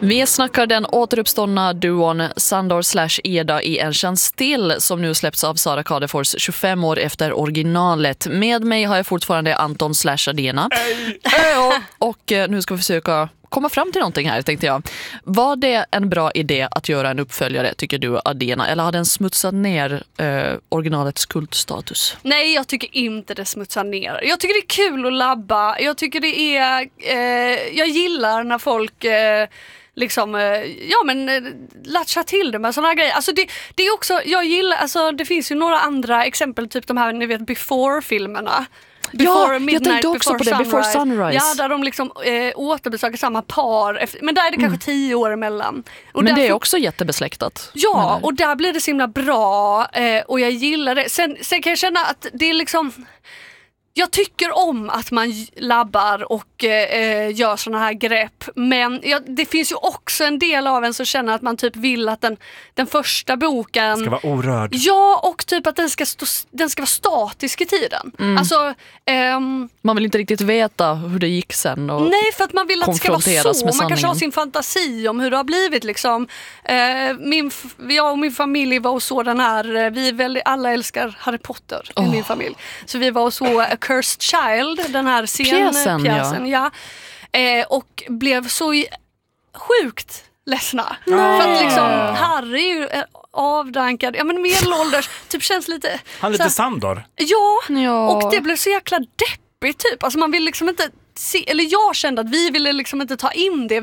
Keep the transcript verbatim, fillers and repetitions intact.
Vi snackar den återuppståndna duon Sandor slash Eda i En chans till som nu släpps av Sara Kadefors tjugofem år efter originalet. Med mig har jag fortfarande Anton slash Adena. Hey. Och nu ska vi försöka komma fram till någonting här, tänkte jag. Var det en bra idé att göra en uppföljare, tycker du, Adena? Eller har den smutsat ner eh, originalets kultstatus? Nej, jag tycker inte det smutsar ner. Jag tycker det är kul att labba. Jag tycker det är... Eh, jag gillar när folk... Eh, liksom, ja men latcha till det med såna här grejer. Alltså det, det är också, jag gillar, alltså det finns ju några andra exempel, typ de här, ni vet, Before-filmerna. Before ja, Midnight, jag tänkte också before på det, Before Sunrise. Ja, där de liksom eh, återbesöker samma par. Efter, men där är det kanske mm. tio år emellan. Och men därför, det är också jättebesläktat. Ja, och där blir det så himla bra. Eh, och jag gillar det. Sen, sen kan jag känna att det är liksom... Jag tycker om att man labbar och eh, gör såna här grepp, men ja, det finns ju också en del av en som känner att man typ vill att den, den första boken ska vara orörd. Ja, och typ att den ska, stå, den ska vara statisk i tiden. Mm. Alltså, ehm, man vill inte riktigt veta hur det gick sen och nej, för att man vill att det ska vara så. Man kanske har sin sanningen. fantasi om hur det har blivit liksom. Eh, min, jag och min familj var och så den här, vi väldigt, alla älskar Harry Potter oh. i min familj. Så vi var och så A Cursed Child, den här scenpjäsen, pjäsen, ja. ja. Eh, och blev så sjukt ledsna. Nej. För att liksom Harry är ju avdankad, ja men medelålders, typ känns lite... Han är lite Sandor. Ja, ja, och det blev så jäkla deppigt typ. Alltså man vill liksom inte se, eller jag kände att vi ville liksom inte ta in det.